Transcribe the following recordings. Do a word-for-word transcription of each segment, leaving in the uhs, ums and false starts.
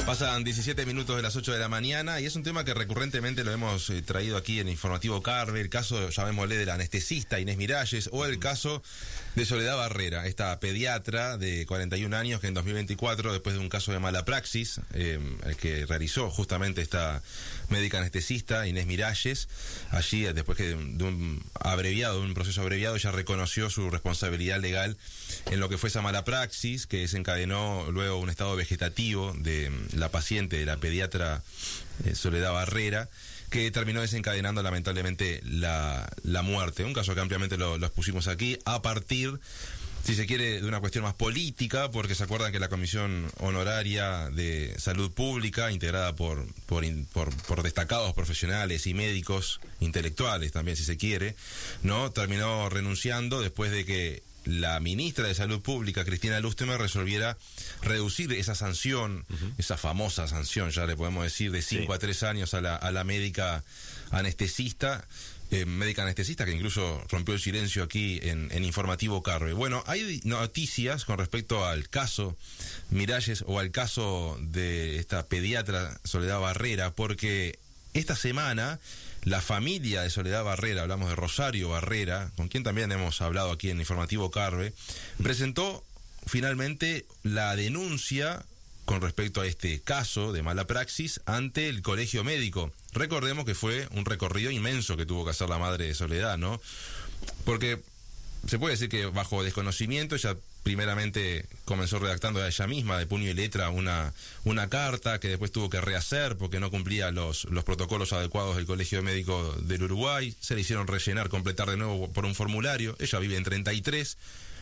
Pasan diecisiete minutos de las ocho de la mañana y es un tema que recurrentemente lo hemos eh, traído aquí en Informativo Carve, el caso, llamémosle, del anestesista Inés Miralles, o el caso de Soledad Barrera, esta pediatra de cuarenta y un años que en dos mil veinticuatro, después de un caso de mala praxis, eh, el que realizó justamente esta médica anestesista Inés Miralles, allí después que de un, de un abreviado, de un proceso abreviado, ella reconoció su responsabilidad legal en lo que fue esa mala praxis, que desencadenó luego un estado vegetativo de la paciente, de la pediatra eh, Soledad Barrera, que terminó desencadenando lamentablemente la, la muerte. Un caso que ampliamente lo, lo expusimos aquí, a partir, si se quiere, de una cuestión más política, porque se acuerdan que la Comisión Honoraria de Salud Pública, integrada por, por, por, por destacados profesionales y médicos intelectuales también, si se quiere, ¿no?, terminó renunciando después de que la ministra de Salud Pública, Cristina Lustmer, resolviera reducir esa sanción, uh-huh. esa famosa sanción, ya le podemos decir, de cinco sí. a tres años a la, a la médica anestesista, eh, médica anestesista que incluso rompió el silencio aquí en, en Informativo Carve. Bueno, hay noticias con respecto al caso Miralles o al caso de esta pediatra Soledad Barrera, porque esta semana la familia de Soledad Barrera, hablamos de Rosario Barrera, con quien también hemos hablado aquí en Informativo Carve, presentó finalmente la denuncia con respecto a este caso de mala praxis ante el Colegio Médico. Recordemos que fue un recorrido inmenso que tuvo que hacer la madre de Soledad, ¿no? Porque se puede decir que bajo desconocimiento ella primeramente comenzó redactando a ella misma de puño y letra una, una carta que después tuvo que rehacer porque no cumplía los, los protocolos adecuados del Colegio Médico del Uruguay. Se le hicieron rellenar, completar de nuevo por un formulario. Ella vive en treinta y tres.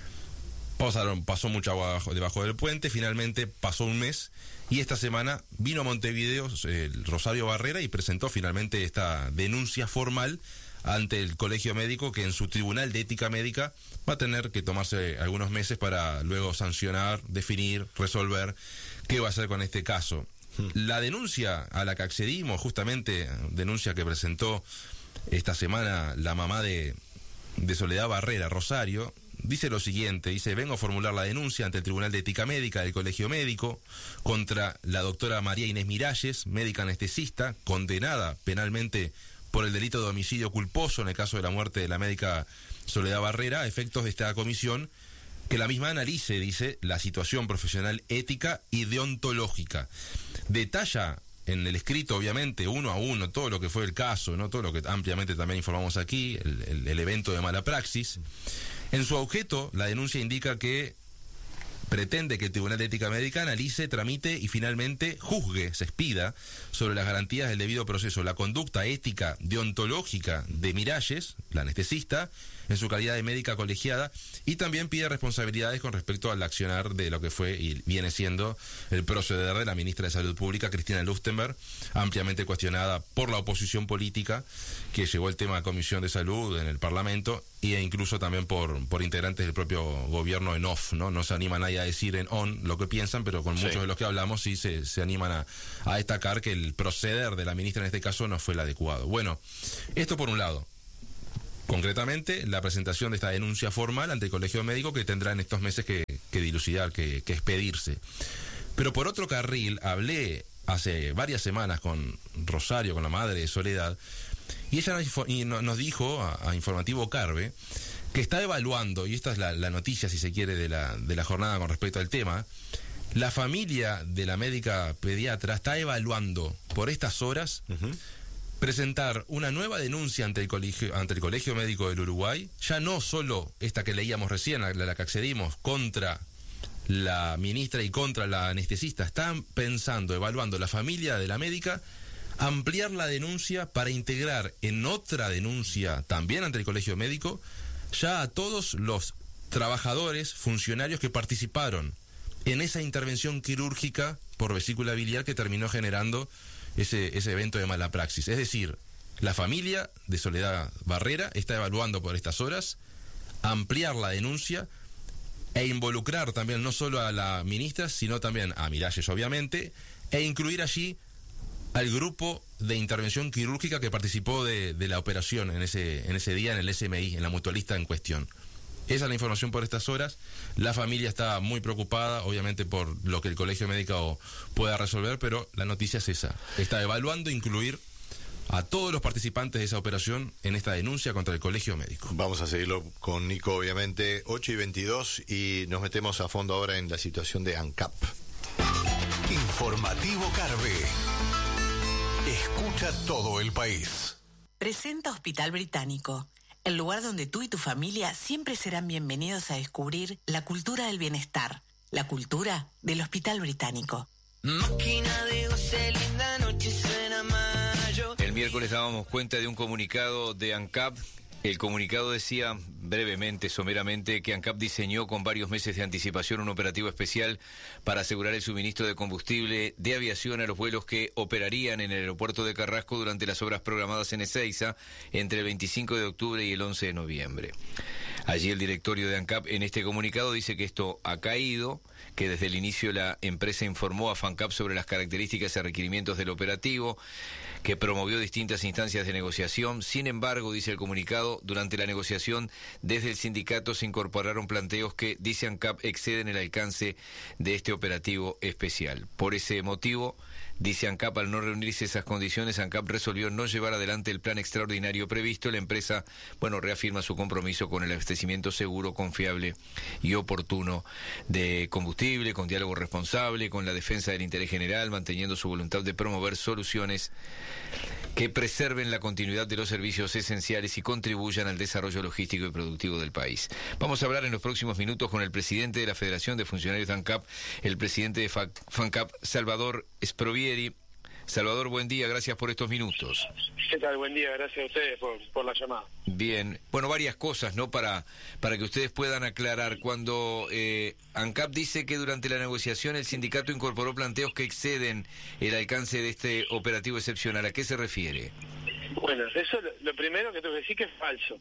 Pasaron, pasó mucha agua debajo, debajo del puente. Finalmente pasó un mes y esta semana vino a Montevideo el Rosario Barrera y presentó finalmente esta denuncia formal ante el Colegio Médico, que en su Tribunal de Ética Médica va a tener que tomarse algunos meses para luego sancionar, definir, resolver qué va a hacer con este caso. Hmm. La denuncia a la que accedimos, justamente, denuncia que presentó esta semana la mamá de, de Soledad Barrera, Rosario, dice lo siguiente, dice: vengo a formular la denuncia ante el Tribunal de Ética Médica del Colegio Médico contra la doctora María Inés Miralles, médica anestesista, condenada penalmente por el delito de homicidio culposo en el caso de la muerte de la médica Soledad Barrera, a efectos de esta comisión, que la misma analice, dice, la situación profesional ética y deontológica. Detalla en el escrito, obviamente, uno a uno, todo lo que fue el caso, ¿no?, todo lo que ampliamente también informamos aquí, el, el, el evento de mala praxis. En su objeto, la denuncia indica que pretende que el Tribunal de Ética Médica analice, tramite y finalmente juzgue, se expida, sobre las garantías del debido proceso, la conducta ética deontológica de Miralles, la anestesista, en su calidad de médica colegiada, y también pide responsabilidades con respecto al accionar de lo que fue y viene siendo el proceder de la ministra de Salud Pública, Cristina Lustmer, ampliamente cuestionada por la oposición política, que llevó el tema a Comisión de Salud en el Parlamento, e incluso también por, por integrantes del propio gobierno en off, ¿no? No se anima nadie a decir en on lo que piensan, pero con muchos sí. de los que hablamos sí se, se animan a, a destacar que el proceder de la ministra en este caso no fue el adecuado. Bueno, esto por un lado. Concretamente, la presentación de esta denuncia formal ante el Colegio Médico, que tendrá en estos meses que, que dilucidar, que, que expedirse. Pero por otro carril, hablé hace varias semanas con Rosario, con la madre de Soledad, y ella nos dijo a, a Informativo Carve que está evaluando, y esta es la, la noticia, si se quiere, de la, de la jornada con respecto al tema, la familia de la médica pediatra está evaluando por estas horas uh-huh. presentar una nueva denuncia ante el colegio, ante el Colegio Médico del Uruguay, ya no solo esta que leíamos recién, a la que accedimos, contra la ministra y contra la anestesista. Están pensando, evaluando la familia de la médica, ampliar la denuncia para integrar en otra denuncia también ante el Colegio Médico ya a todos los trabajadores, funcionarios que participaron en esa intervención quirúrgica por vesícula biliar que terminó generando ese, ese evento de mala praxis. Es decir, la familia de Soledad Barrera está evaluando por estas horas ampliar la denuncia e involucrar también no solo a la ministra, sino también a Miralles, obviamente, e incluir allí al grupo de intervención quirúrgica que participó de, de la operación en ese, en ese día en el S M I, en la mutualista en cuestión. Esa es la información por estas horas. La familia está muy preocupada, obviamente por lo que el colegio médico pueda resolver, pero la noticia es esa. Está evaluando incluir a todos los participantes de esa operación en esta denuncia contra el colegio médico. Vamos a seguirlo con Nico, obviamente. ocho y veintidós, y nos metemos a fondo ahora en la situación de ANCAP. Informativo Carve. Escucha todo el país. Presenta Hospital Británico, el lugar donde tú y tu familia siempre serán bienvenidos a descubrir la cultura del bienestar, la cultura del Hospital Británico. Máquina de goce, linda noche, suena mayo. El miércoles dábamos cuenta de un comunicado de ANCAP. El comunicado decía brevemente, someramente, que ANCAP diseñó con varios meses de anticipación un operativo especial para asegurar el suministro de combustible de aviación a los vuelos que operarían en el aeropuerto de Carrasco durante las obras programadas en Ezeiza entre el veinticinco de octubre y el once de noviembre. Allí el directorio de ANCAP en este comunicado dice que esto ha caído, que desde el inicio la empresa informó a FANCAP sobre las características y requerimientos del operativo, que promovió distintas instancias de negociación. Sin embargo, dice el comunicado, durante la negociación desde el sindicato se incorporaron planteos que, dice ANCAP, exceden el alcance de este operativo especial. Por ese motivo, dice ANCAP, al no reunirse esas condiciones, ANCAP resolvió no llevar adelante el plan extraordinario previsto. La empresa, bueno, reafirma su compromiso con el abastecimiento seguro, confiable y oportuno de combustible, con diálogo responsable, con la defensa del interés general, manteniendo su voluntad de promover soluciones que preserven la continuidad de los servicios esenciales y contribuyan al desarrollo logístico y productivo del país. Vamos a hablar en los próximos minutos con el presidente de la Federación de Funcionarios de ANCAP, el presidente de FANCAP, Salvador Sprovieri. Salvador, buen día, gracias por estos minutos. ¿Qué tal? Buen día, gracias a ustedes por, por la llamada. Bien, bueno, varias cosas, ¿no? Para, para que ustedes puedan aclarar. Cuando eh, ANCAP dice que durante la negociación el sindicato incorporó planteos que exceden el alcance de este operativo excepcional, ¿a qué se refiere? Bueno, eso lo, lo primero que tengo que decir que es falso.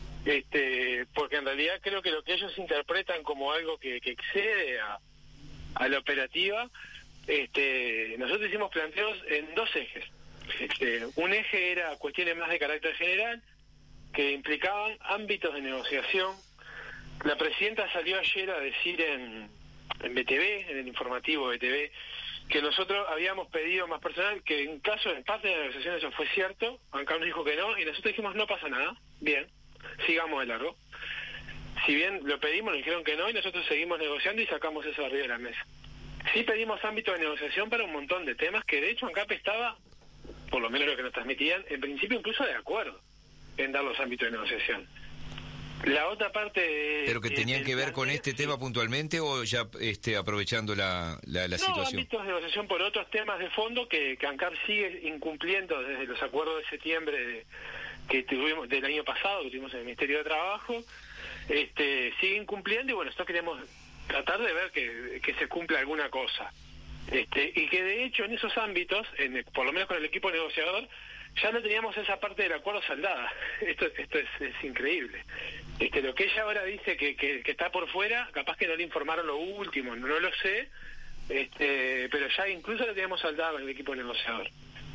Este, porque en realidad creo que lo que ellos interpretan como algo que, que excede a, a la operativa, este, nosotros hicimos planteos en dos ejes. Este, un eje era cuestiones más de carácter general, que implicaban ámbitos de negociación. La presidenta salió ayer a decir en, en B T V, en el informativo B T V, que nosotros habíamos pedido más personal, que en caso, en parte de la negociación eso fue cierto, ANCAP nos dijo que no, y nosotros dijimos no pasa nada, bien, sigamos de largo. Si bien lo pedimos, nos dijeron que no, y nosotros seguimos negociando y sacamos eso arriba de la mesa. Sí pedimos ámbito de negociación para un montón de temas que de hecho ANCAP estaba, por lo menos lo que nos transmitían, en principio incluso de acuerdo en dar los ámbitos de negociación. La otra parte de, ¿Pero que tenían que ver con este tema puntualmente o ya este, aprovechando la, la, la no, situación? No, ámbitos de negociación por otros temas de fondo que, que ANCAP sigue incumpliendo desde los acuerdos de septiembre de, que tuvimos del año pasado, que tuvimos en el Ministerio de Trabajo, este, sigue incumpliendo y bueno, nosotros queremos tratar de ver que, que se cumpla alguna cosa. Este, y que de hecho en esos ámbitos, en, por lo menos con el equipo negociador, ya no teníamos esa parte del acuerdo saldada. Esto, esto es, es increíble. Este, lo que ella ahora dice que, que, que está por fuera, capaz que no le informaron lo último, no, no lo sé, este, pero ya incluso lo teníamos saldado con el equipo negociador.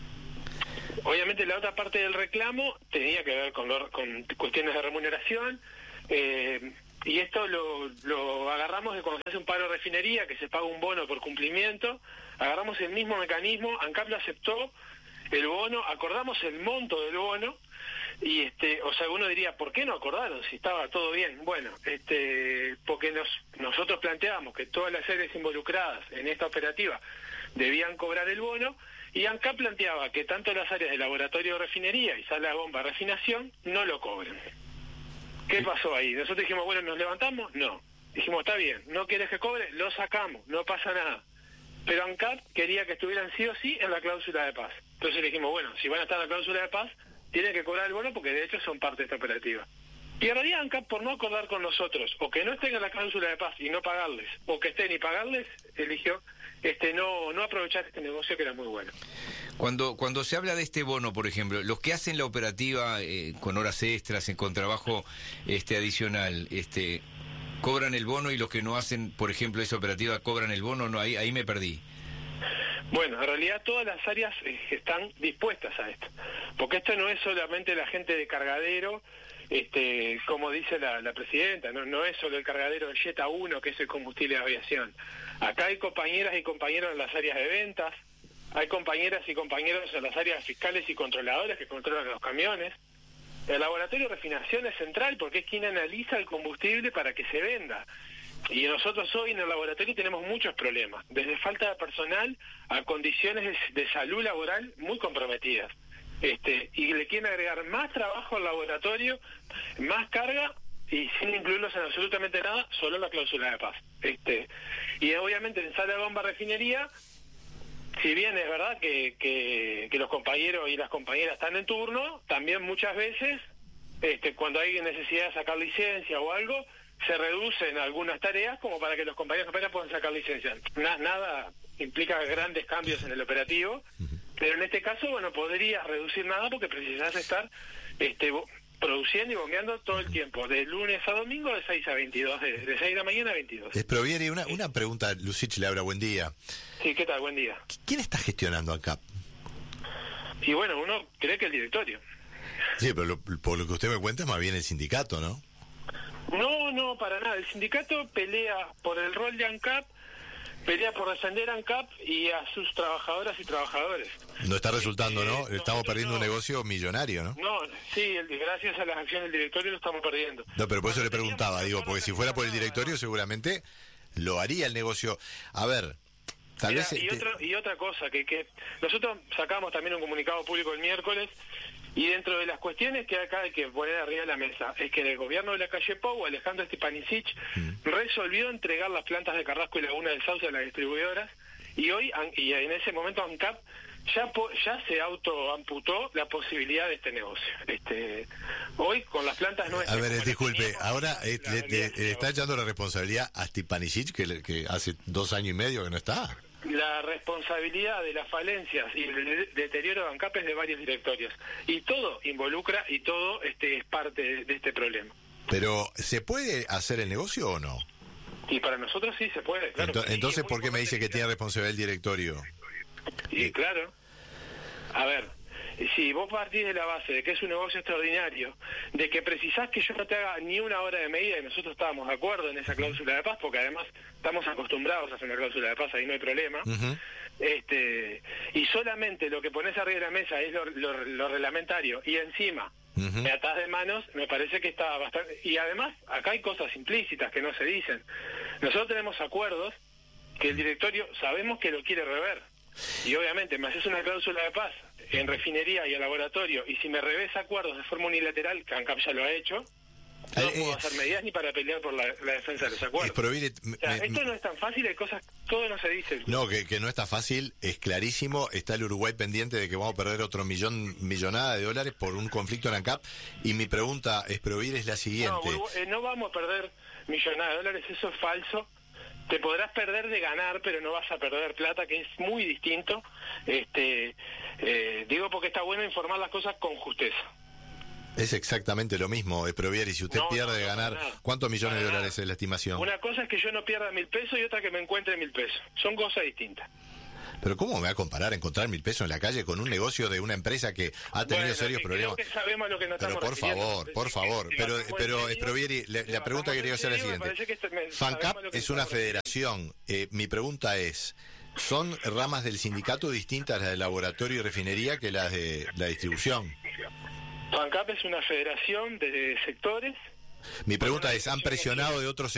Obviamente la otra parte del reclamo tenía que ver con, lo, con cuestiones de remuneración, eh, y esto lo, lo agarramos de cuando se hace un paro de refinería, que se paga un bono por cumplimiento, agarramos el mismo mecanismo, ANCAP lo aceptó, el bono, acordamos el monto del bono, y este, o sea, uno diría, ¿por qué no acordaron si estaba todo bien? Bueno, este, porque nos, nosotros planteábamos que todas las áreas involucradas en esta operativa debían cobrar el bono, y ANCAP planteaba que tanto las áreas de laboratorio de refinería y sala de bomba de refinación no lo cobren. ¿Qué pasó ahí? Nosotros dijimos, bueno, ¿nos levantamos? No. Dijimos, está bien, ¿no quieres que cobre? Lo sacamos, no pasa nada. Pero ANCAP quería que estuvieran sí o sí en la cláusula de paz. Entonces le dijimos, bueno, si van a estar en la cláusula de paz, tienen que cobrar el bono porque de hecho son parte de esta operativa. Y en realidad ANCAP, por no acordar con nosotros, o que no estén en la cláusula de paz y no pagarles, o que estén y pagarles, eligió este no no aprovechar este negocio que era muy bueno. Cuando cuando se habla de este bono, por ejemplo, los que hacen la operativa eh, con horas extras, con trabajo este adicional, este cobran el bono, y los que no hacen, por ejemplo, esa operativa cobran el bono, no, ahí ahí me perdí. Bueno, en realidad todas las áreas eh, están dispuestas a esto, porque esto no es solamente la gente de cargadero este, como dice la, la presidenta, no, no es solo el cargadero de Jetta uno, que es el combustible de aviación. Acá hay compañeras y compañeros en las áreas de ventas, hay compañeras y compañeros en las áreas fiscales y controladores que controlan los camiones. El laboratorio de refinación es central porque es quien analiza el combustible para que se venda. Y nosotros hoy en el laboratorio tenemos muchos problemas, desde falta de personal a condiciones de, de salud laboral muy comprometidas. Este, y le quieren agregar más trabajo al laboratorio, más carga, y sin incluirlos en absolutamente nada, solo la cláusula de paz. Este, y obviamente en Sala de Bomba Refinería, si bien es verdad que, que, que los compañeros y las compañeras están en turno, también muchas veces, este, cuando hay necesidad de sacar licencia o algo, se reducen algunas tareas como para que los compañeros y compañeras puedan sacar licencia. Na, nada implica grandes cambios en el operativo, pero en este caso, bueno, podrías reducir nada porque precisás estar este, produciendo y bombeando todo el tiempo, de lunes a domingo de seis a veintidós, de, de seis de la mañana a veintidós. Es Provieri, una, una pregunta, Lucich Laura, buen día. Sí, ¿qué tal? Buen día. ¿Quién está gestionando ANCAP? Y bueno, uno cree que el directorio. Sí, pero lo, por lo que usted me cuenta es más bien el sindicato, ¿no? No, no, para nada. El sindicato pelea por el rol de ANCAP, pelea por defender a ANCAP y a sus trabajadoras y trabajadores. No está resultando, ¿no? Eh, Estamos perdiendo no, un negocio millonario, ¿no? No, sí, el, gracias a las acciones del directorio lo estamos perdiendo. No, pero por eso le Cuando preguntaba, teníamos digo, porque si fuera por el directorio seguramente lo haría el negocio. A ver, tal Mira, vez... y, te- otra, y otra cosa, que, que nosotros sacamos también un comunicado público el miércoles, y dentro de las cuestiones que acá hay que poner arriba de la mesa, es que en el gobierno de la calle Pou, Alejandro Stepanicic Mm. resolvió entregar las plantas de Carrasco y Laguna del Sauce a las distribuidoras, y hoy, an- y en ese momento ANCAP ya po- ya se autoamputó la posibilidad de este negocio. Este Hoy, con las plantas A nuestras... ver, como las disculpe, teníamos, ahora eh, la le, realidad le- es le está otra. echando la responsabilidad a Stepanicic, que, le- que hace dos años y medio que no está. La responsabilidad de las falencias y el de- deterioro de ANCAP es de varios directorios. Y todo involucra y todo este es parte de, de este problema. Pero, ¿se puede hacer el negocio o no? Y para nosotros sí se puede, claro. Ento- que sí, entonces, es muy ¿por qué me dice que importante tiene responsabilidad el directorio? Y claro. A ver, si vos partís de la base de que es un negocio extraordinario, de que precisás que yo no te haga ni una hora de medida, y nosotros estábamos de acuerdo en esa cláusula de paz, porque además estamos acostumbrados a hacer una cláusula de paz, ahí no hay problema, Ujú. este y solamente lo que pones arriba de la mesa es lo, lo- lo reglamentario, y encima Ujú. me atás de manos, me parece que está bastante... Y además, acá hay cosas implícitas que no se dicen. Nosotros tenemos acuerdos que el directorio sabemos que lo quiere rever. Y obviamente me haces una cláusula de paz en refinería y en laboratorio, y si me revés acuerdos de forma unilateral, que ANCAP ya lo ha hecho, no Eh, puedo eh, hacer medidas ni para pelear por la, la defensa de los Es acuerdos. Provieri, me- O sea, me- esto no es tan fácil, hay cosas, todo no se dice. No, que, que no está fácil, es clarísimo. Está el Uruguay pendiente de que vamos a perder otro millón, millonada de dólares por un conflicto en ANCAP. Y mi pregunta, es Provieri, es la No, siguiente. Uruguay- eh, no vamos a perder millonadas de dólares, eso es falso. Te podrás perder de ganar, pero no vas a perder plata, que es muy distinto. Este, eh, digo porque está bueno informar las cosas con justeza. Es exactamente lo mismo, es Provieri. Si usted No, pierde no, de no, ganar, para nada. ¿cuántos millones de Para dólares nada. es la estimación? Una cosa es que yo no pierda mil pesos y otra que me encuentre mil pesos. Son cosas distintas. Pero ¿cómo me va a comparar encontrar mil pesos en la calle con un negocio de una empresa que ha tenido Bueno, serios que problemas? creo que sabemos a lo que nos Pero estamos por refiriendo. favor, por Si- favor. si Pero, bajamos pero en serio, Provieri, la, si la pregunta que bajamos quería en hacer es la serio, me siguiente. parece que esto- me- FANCAP sabemos lo que es una estamos refiriendo. federación. Eh, mi pregunta es, ¿son ramas del sindicato distintas las del laboratorio y refinería que las de la distribución? FANCAP es una federación de sectores. Mi pregunta es, ¿han presionado de otros